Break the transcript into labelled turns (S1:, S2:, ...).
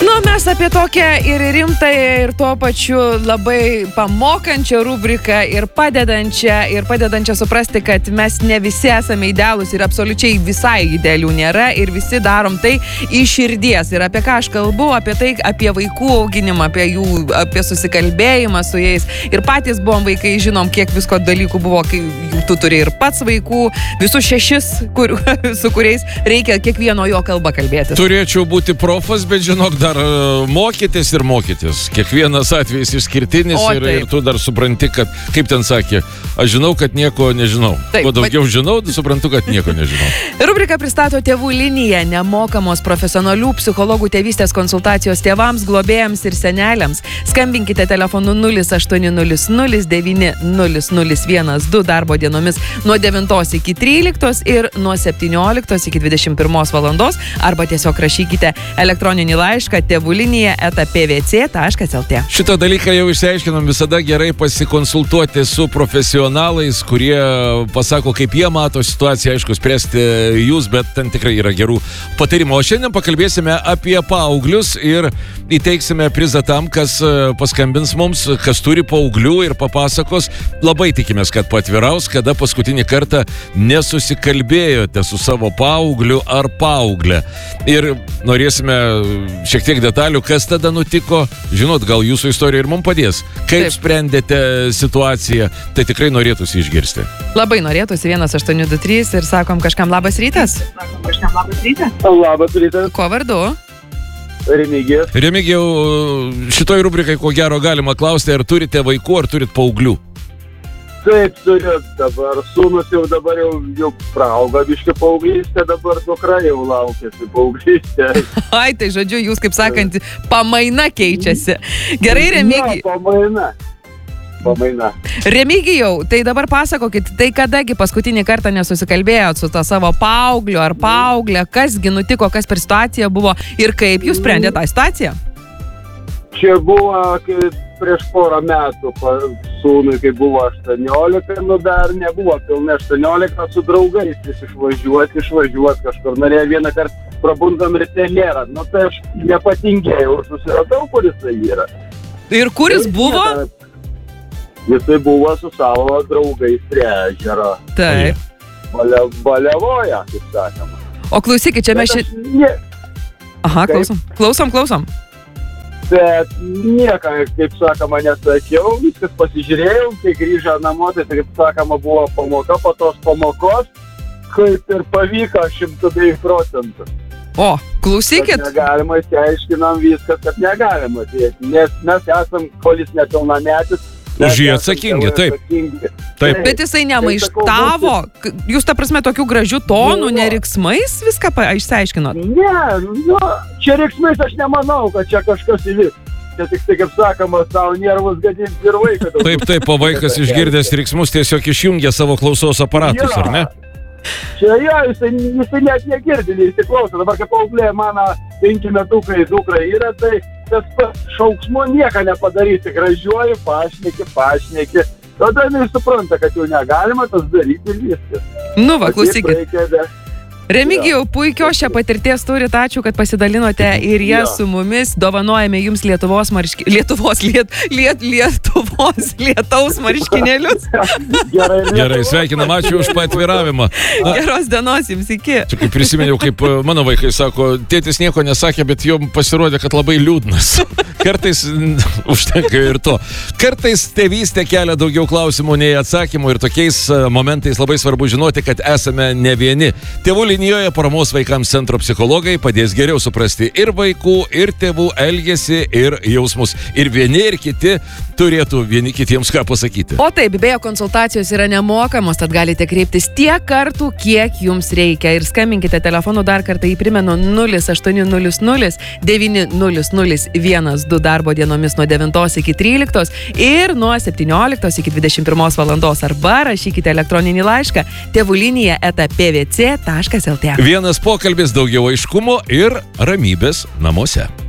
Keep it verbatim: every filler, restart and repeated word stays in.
S1: Nu, mes apie tokią ir rimtą, ir tuo pačiu labai pamokančią rubriką ir padedančią, ir padedančią suprasti, kad mes ne visi esame idealūs ir absoliučiai visai idealių nėra ir visi darom tai iš širdies. Ir apie ką aš kalbu, apie tai, apie vaikų auginimą, apie jų, apie susikalbėjimą su jais. Ir patys buvom vaikai, žinom, kiek visko dalykų buvo, kai tu turi ir pats vaikų, visus šešis, kur, su kuriais reikia kiekvieno jo kalbą kalbėtis.
S2: Turėčiau būti profas, bet žinok, dar mokytis ir mokytis. Kiekvienas atvejis išskirtinis
S1: O,
S2: ir, ir tu dar supranti, kad, kaip ten sakė, aš žinau, kad nieko nežinau.
S1: Taip,
S2: Kuo daugiau
S1: bet...
S2: žinau, suprantu, kad nieko nežinau.
S1: Rubrika pristato Tėvų liniją, nemokamos profesionalių psichologų tėvystės konsultacijos tėvams, globėjams ir seneliams. Skambinkite telefonu nulis aštuoni nulis nulis devyni nulis nulis vienas du darbo dienomis nuo devintos iki tryliktos ir nuo septynioliktos iki dvidešimt pirmos valandos arba tiesiog rašykite elektroninį laišką tėvulinija eta p v c taškas l t.
S2: Šitą dalyką jau išsiaiškinom, visada gerai pasikonsultuoti su profesionalais, kurie pasako, kaip jie mato situaciją, aišku, spręsti jūs, bet ten tikrai yra gerų patarimų. O šiandien pakalbėsime apie paauglius ir įteiksime prizą tam, kas paskambins mums, kas turi paauglių ir papasakos. Labai tikimės, kad patviraus, kada paskutinį kartą nesusikalbėjote su savo paaugliu ar paauglė. Ir norėsime šiek tiek detalių, kas tada nutiko. Žinot, gal jūsų istorija ir mums padės. Kaip Taip. sprendėte situaciją, tai tikrai norėtųsi išgirsti.
S1: Labai norėtųsi vienas aštuoni du trys ir sakom kažkam labas rytas.
S3: Sakom kažkam labas rytas. Labas rytas.
S1: Ko vardu?
S3: Remigijus.
S2: Remigijau, šitoj rubrikai ko gero galima klausti, ar turite vaikų, ar turit paauglių?
S3: Taip, turiu dabar. Sūnus jau dabar jau, jau praauga biški paauglystė, dabar dukra jau laukiasi paauglystė.
S1: Ai, tai žodžiu, jūs, kaip sakant, pamaina keičiasi. Gerai, Remigijau.
S3: Ja, pamaina. Pamaina.
S1: Remigijau, tai dabar pasakokit, tai kadagi paskutinį kartą nesusikalbėjot su tą savo paaugliu ar paauglę, kasgi nutiko, kas per situacija buvo ir kaip jūs sprendėte tą situaciją?
S3: Čia buvo, kai prieš porą metų sūnui, kai buvo aštuoniolika, nu dar nebuvo pilnai aštuoniolika, su draugais vis išvažiuoti, išvažiuoti kažkur. Norėjau vieną kartą prabundam ryte nėra. Nu tai aš nepatingėjau, susiradau, kur jisai yra.
S1: Ir kur jis buvo?
S3: Jisai buvo su savo draugais prie ežero.
S1: Taip.
S3: Balia, baliavoja, kaip sakoma.
S1: O klausykit, čia mes šit...
S3: Ne...
S1: Aha, klausom, klausom, klausom.
S3: Bet nieką, kaip sakoma, nesakiau, viskas pasižiūrėjau, kai grįžo namo, tai kaip sakoma, buvo pamoka, po tos pamokos, kaip ir pavyko šimtu dviejų procentų.
S1: O, klausykit.
S3: Kad negalima, išsiaiškinam viskas, kad negalima, nes mes esam, kol jis nepilnametis.
S2: Už jį atsakingi, taip.
S3: taip.
S1: Bet jisai nemaištavo, jūs ta prasme tokių gražių tonų, ne riksmais viską išsiaiškinot?
S3: Ne, nu, čia riksmais aš nemanau, kad čia kažkas įvyks. Čia tik tai, kaip sakoma, savo nervus gadins ir vaiką.
S2: Taip, taip, o vaikas išgirdęs riksmus tiesiog išjungia savo klausos aparatus, ja. Ar ne?
S3: Čia jo, jisai, jisai net negirdi, neįsiklauso. Dabar, kaip paauglė, mano penki metukai dukra yra, tai tas pats šauksmu nieko nepadarysi. Gražiuoju, pašneki, pašneki. Tada jinai supranta, kad jau negalima tas daryti ir viskas.
S1: Nu va, klausykit. Remigijau, puikios šią patirties turit, ačiū, kad pasidalinote ir jie ja. Su mumis. Dovanojame jums Lietuvos marški... Lietuvos, liet... Liet... Lietuvos lietaus marškinėlius.
S3: Gerai,
S2: Gerai, sveikinam, ačiū už paatviravimą.
S1: Na, geros dienos jums, iki.
S2: Čia kaip prisiminiau, kaip mano vaikai sako, tėtis nieko nesakė, bet jom pasirodė, kad labai liūdnas. Kartais užtenka ir to. Kartais tėvystė kelia daugiau klausimų nei atsakymų ir tokiais momentais labai svarbu žinoti, kad esame ne vieni. Tėvų linijoje paramos vaikams centro psichologai padės geriau suprasti ir vaikų, ir tėvų elgesį, ir jausmus. Ir vieni, ir kiti turėtų vieni kitiems ką pasakyti.
S1: O taip, beje, konsultacijos yra nemokamos, tad galite kreiptis tiek kartų, kiek jums reikia. Ir skambinkite telefonu dar kartą, jį primenu, nulis aštuoni nulis nulis devyni nulis nulis vienas du darbo dienomis nuo devintos iki tryliktos ir nuo septynioliktos iki dvidešimt pirmos valandos. Arba rašykite elektroninį laišką tėvulinija eta p v c taškas l t.
S2: Vienas pokalbis, daugiau aiškumo ir ramybės namuose.